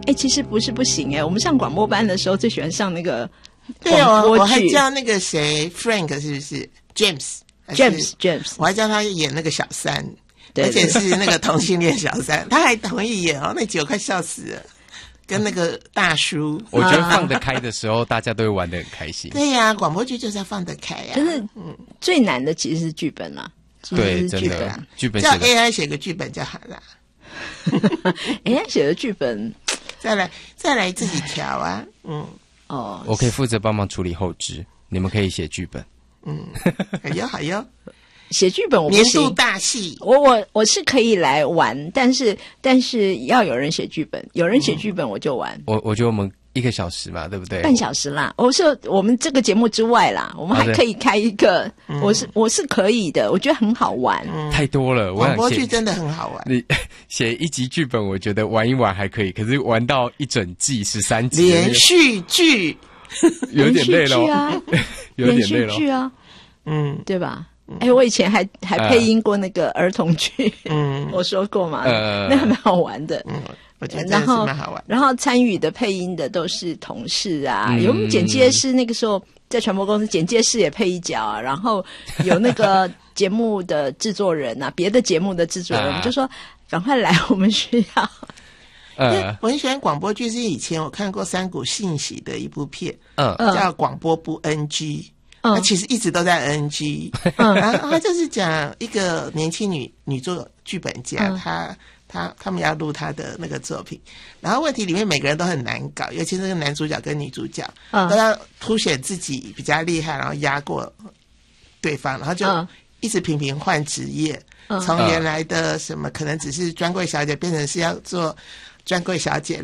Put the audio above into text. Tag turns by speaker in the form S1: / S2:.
S1: 其实不是不行我们上广播班的时候最喜欢上那个
S2: 对我还叫那个谁 Frank 是不是 James， 我还叫他演那个小三，对，而且是那个同性恋小三，他还同意演那集我快笑死了。跟那个大叔，
S3: 我觉得放得开的时候，大家都会玩得很开心。
S2: 对呀，广播剧就是要放得开呀。
S1: 可是，最难的其实是剧本啦。
S3: 对，真的，剧本
S2: 叫 AI 写个剧本就好了。
S1: AI 写的剧本，
S2: 再来自己调啊。
S3: 我可以负责帮忙处理后制，你们可以写剧本。
S2: 好哟。
S1: 写剧本我不行，
S2: 年度大戏，
S1: 我是可以来玩，但是要有人写剧本，有人写剧本我就玩。
S3: 我觉得我们1个小时嘛，对不对？
S1: 半小时啦，我们这个节目之外啦，我们还可以开一个，我是可以的，我觉得很好玩。
S3: 太多了，
S2: 广播剧真的很好玩。
S3: 你写1集剧本，我觉得玩一玩还可以，可是玩到一整季13集
S2: 连续剧，
S3: 有点累了有点累了，
S1: 连续剧啊，对吧？我以前还配音过那个儿童剧，我说过嘛，那还蛮好玩的。
S2: 我觉得真的是蛮好玩。
S1: 然后参与的配音的都是同事啊，有我们剪接师，那个时候在传播公司，剪接师也配一脚啊，然后有那个节目的制作人啊，别的节目的制作人，就说赶快来，我们需要。
S2: 我很喜欢广播剧，是以前我看过三谷幸喜的一部片，叫《广播不 NG》。他其实一直都在 NG， 然后他就是讲一个年轻女作剧本家，他们要录他的那个作品，然后问题里面每个人都很难搞，尤其是那个男主角跟女主角，都要凸显自己比较厉害，然后压过对方，然后就一直频频换职业，从原来的什么可能只是专柜小姐变成是要做专柜小姐。